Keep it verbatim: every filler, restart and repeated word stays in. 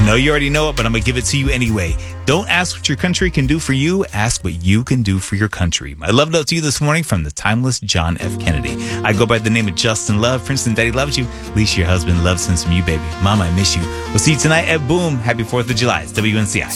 know you already know it, but I'm going to give it to you anyway. Don't ask what your country can do for you. Ask what you can do for your country. My love note to you this morning from the timeless John F. Kennedy. I go by the name of Justin Love. Princeton Daddy loves you. Alicia, your husband, loves sends from you, baby. Mama, I miss you. We'll see you tonight at Boom. Happy fourth of July. It's W N C I.